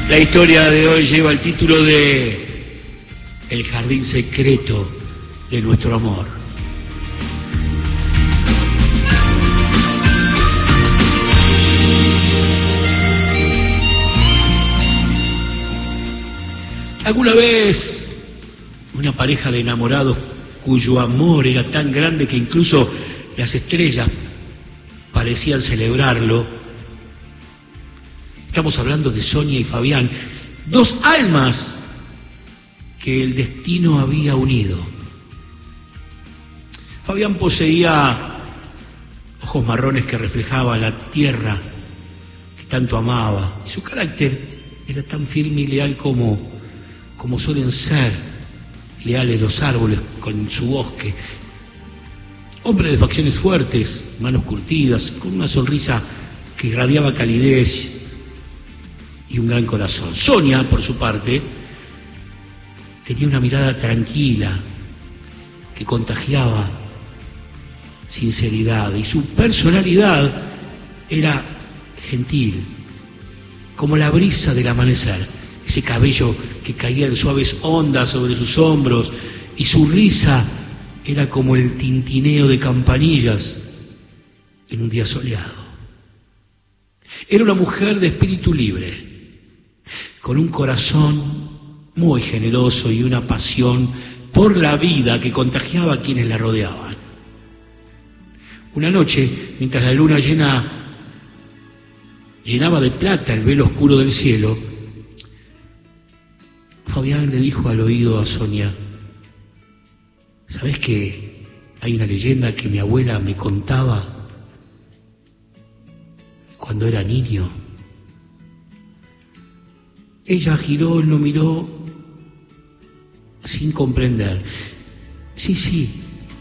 La historia de hoy lleva el título de El jardín secreto de nuestro amor. Alguna vez una pareja de enamorados cuyo amor era tan grande que incluso las estrellas parecían celebrarlo. Estamos hablando de Sonia y Fabián, dos almas que el destino había unido. Fabián poseía ojos marrones que reflejaban la tierra que tanto amaba, y su carácter era tan firme y leal como suelen ser leales los árboles con su bosque. Hombre de facciones fuertes, manos curtidas, con una sonrisa que irradiaba calidez y un gran corazón. Sonia, por su parte, tenía una mirada tranquila que contagiaba sinceridad, y su personalidad era gentil, como la brisa del amanecer, ese cabello que caía en suaves ondas sobre sus hombros, y su risa era como el tintineo de campanillas en un día soleado. Era una mujer de espíritu libre, con un corazón muy generoso y una pasión por la vida que contagiaba a quienes la rodeaban. Una noche, mientras la luna llenaba de plata el velo oscuro del cielo, Fabián le dijo al oído a Sonia: ¿sabes que hay una leyenda que mi abuela me contaba cuando era niño? Ella giró, lo miró sin comprender. Sí,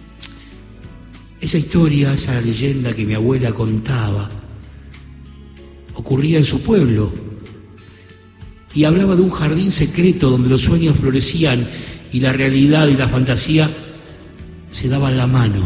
esa historia, esa leyenda que mi abuela contaba, ocurría en su pueblo y hablaba de un jardín secreto donde los sueños florecían y la realidad y la fantasía se daban la mano.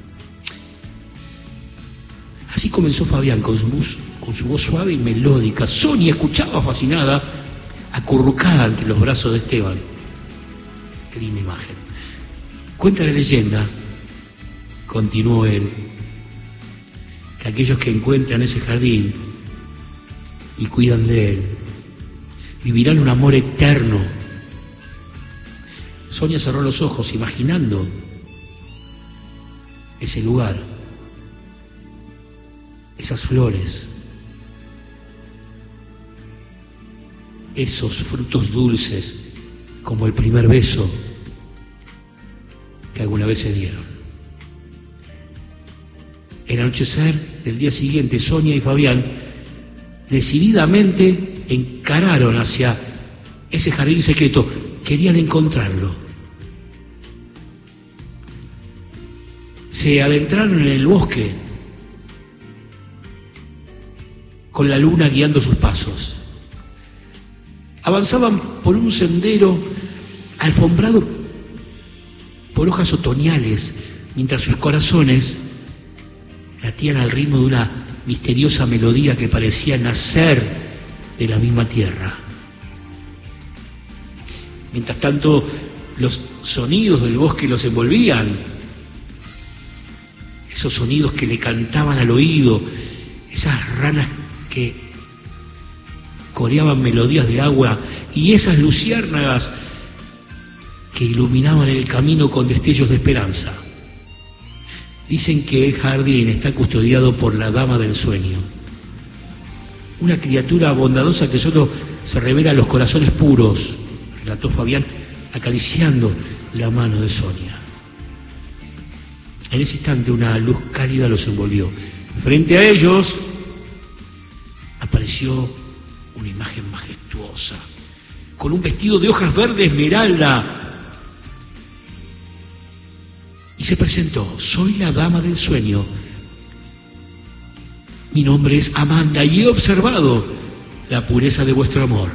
Así comenzó Fabián con su voz suave y melódica. Sonia escuchaba fascinada, acurrucada ante los brazos de Esteban. Qué linda imagen. Cuenta la leyenda, continuó él, que aquellos que encuentran ese jardín y cuidan de él vivirán un amor eterno. Sonia cerró los ojos imaginando ese lugar, esas flores, esos frutos dulces, como el primer beso que alguna vez se dieron. El anochecer del día siguiente, Sonia y Fabián decididamente encararon hacia ese jardín secreto. Querían encontrarlo. Se adentraron en el bosque con la luna guiando sus pasos. Avanzaban por un sendero alfombrado por hojas otoñales, mientras sus corazones latían al ritmo de una misteriosa melodía que parecía nacer de la misma tierra. Mientras tanto, los sonidos del bosque los envolvían, esos sonidos que le cantaban al oído, esas ranas que coreaban melodías de agua y esas luciérnagas que iluminaban el camino con destellos de esperanza. Dicen que el jardín está custodiado por la dama del sueño, una criatura bondadosa que solo se revela a los corazones puros, relató Fabián, acariciando la mano de Sonia. En ese instante una luz cálida los envolvió. Frente a ellos apareció una imagen majestuosa, con un vestido de hojas verde esmeralda, y se presentó: soy la dama del sueño, mi nombre es Amanda y he observado la pureza de vuestro amor.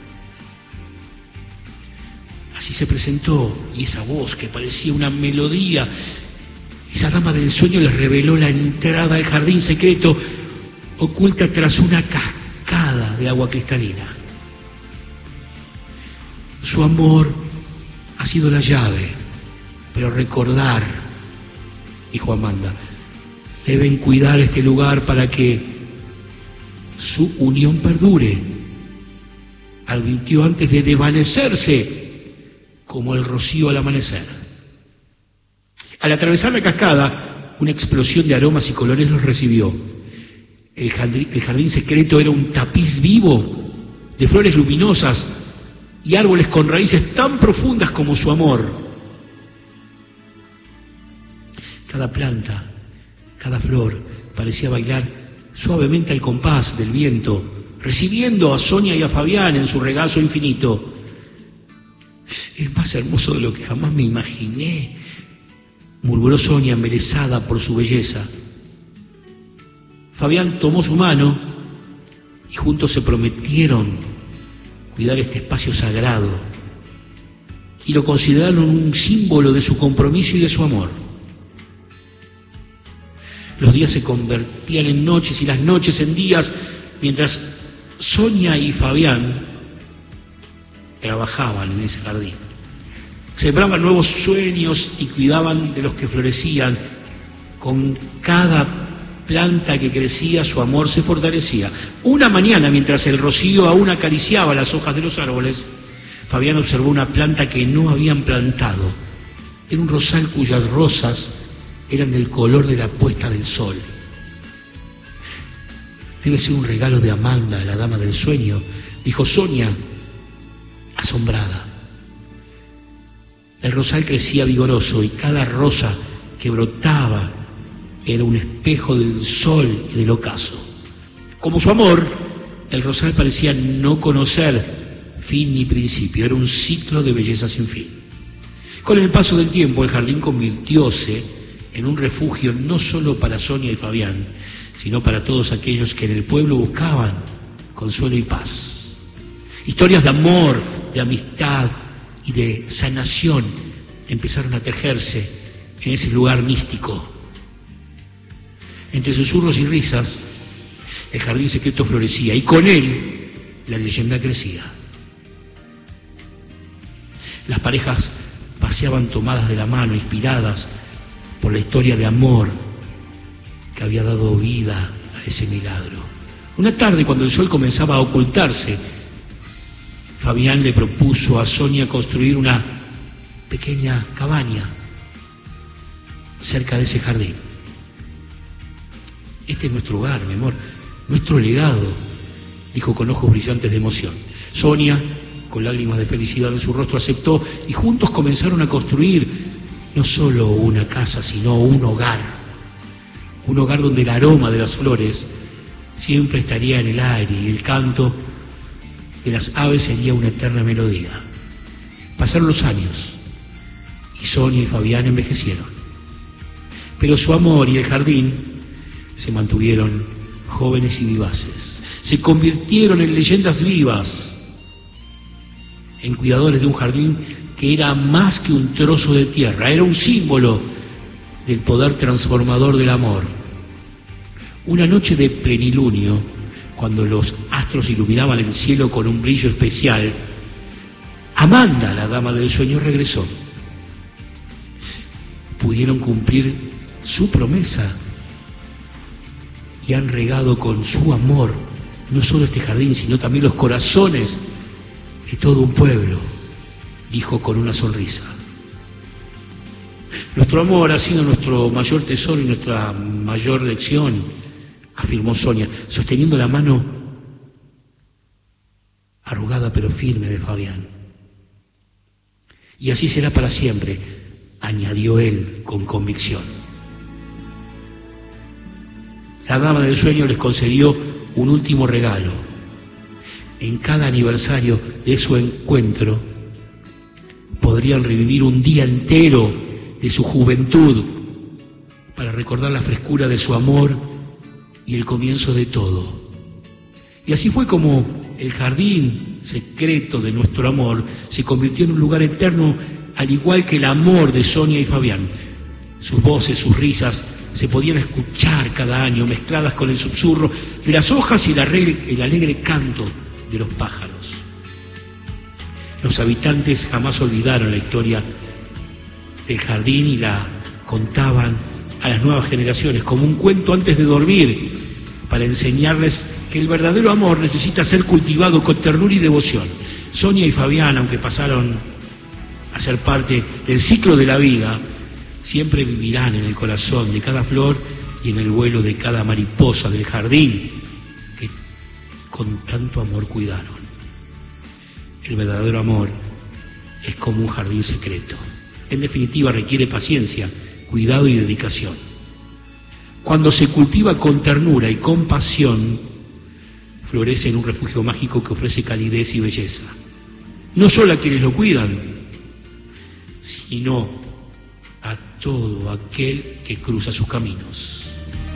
Así se presentó, y esa voz que parecía una melodía, esa dama del sueño les reveló la entrada al jardín secreto, oculta tras una cascada de agua cristalina. Su amor ha sido la llave, pero recordar, dijo Amanda, deben cuidar este lugar para que su unión perdure. Advirtió antes de desvanecerse como el rocío al amanecer. Al atravesar la cascada, una explosión de aromas y colores los recibió. El jardín secreto era un tapiz vivo de flores luminosas y árboles con raíces tan profundas como su amor. Cada planta, cada flor parecía bailar suavemente al compás del viento, recibiendo a Sonia y a Fabián en su regazo infinito. Es más hermoso de lo que jamás me imaginé, murmuró Sonia, embelesada por su belleza. Fabián tomó su mano y juntos se prometieron cuidar este espacio sagrado y lo consideraron un símbolo de su compromiso y de su amor. Los días se convertían en noches y las noches en días, mientras Sonia y Fabián trabajaban en ese jardín. Sembraban nuevos sueños y cuidaban de los que florecían. Con cada planta que crecía, su amor se fortalecía. Una mañana, mientras el rocío aún acariciaba las hojas de los árboles, Fabián observó una planta que no habían plantado. Era un rosal cuyas rosas eran del color de la puesta del sol. Debe ser un regalo de Amanda, la dama del sueño, dijo Sonia, asombrada. El rosal crecía vigoroso y cada rosa que brotaba era un espejo del sol y del ocaso. Como su amor, el rosal parecía no conocer fin ni principio, era un ciclo de belleza sin fin. Con el paso del tiempo, el jardín convirtióse en un refugio no solo para Sonia y Fabián, sino para todos aquellos que en el pueblo buscaban consuelo y paz. Historias de amor, de amistad y de sanación empezaron a tejerse en ese lugar místico. Entre susurros y risas, el jardín secreto florecía y con él la leyenda crecía. Las parejas paseaban tomadas de la mano, inspiradas por la historia de amor que había dado vida a ese milagro. Una tarde, cuando el sol comenzaba a ocultarse, Fabián le propuso a Sonia construir una pequeña cabaña cerca de ese jardín. Este es nuestro hogar, mi amor, nuestro legado, dijo con ojos brillantes de emoción. Sonia, con lágrimas de felicidad en su rostro, aceptó y juntos comenzaron a construir no solo una casa, sino un hogar donde el aroma de las flores siempre estaría en el aire y el canto de las aves sería una eterna melodía. Pasaron los años y Sonia y Fabián envejecieron, pero su amor y el jardín se mantuvieron jóvenes y vivaces. Se convirtieron en leyendas vivas, en cuidadores de un jardín que era más que un trozo de tierra, era un símbolo del poder transformador del amor. Una noche de plenilunio, cuando los astros iluminaban el cielo con un brillo especial, Amanda, la dama del sueño, regresó. Pudieron cumplir su promesa y han regado con su amor no solo este jardín, sino también los corazones de todo un pueblo, dijo con una sonrisa. Nuestro amor ha sido nuestro mayor tesoro y nuestra mayor lección, afirmó Sonia, sosteniendo la mano arrugada pero firme de Fabián. Y así será para siempre, añadió él con convicción. La dama del sueño les concedió un último regalo. En cada aniversario de su encuentro podrían revivir un día entero de su juventud para recordar la frescura de su amor y el comienzo de todo. Y así fue como el jardín secreto de nuestro amor se convirtió en un lugar eterno, al igual que el amor de Sonia y Fabián. Sus voces, sus risas se podían escuchar cada año, mezcladas con el susurro de las hojas y el alegre canto de los pájaros. Los habitantes jamás olvidaron la historia del jardín y la contaban a las nuevas generaciones como un cuento antes de dormir, para enseñarles que el verdadero amor necesita ser cultivado con ternura y devoción. Sonia y Fabián, aunque pasaron a ser parte del ciclo de la vida, siempre vivirán en el corazón de cada flor y en el vuelo de cada mariposa del jardín que con tanto amor cuidaron. El verdadero amor es como un jardín secreto. En definitiva, requiere paciencia, cuidado y dedicación. Cuando se cultiva con ternura y compasión, florece en un refugio mágico que ofrece calidez y belleza. No solo a quienes lo cuidan, sino a todo aquel que cruza sus caminos.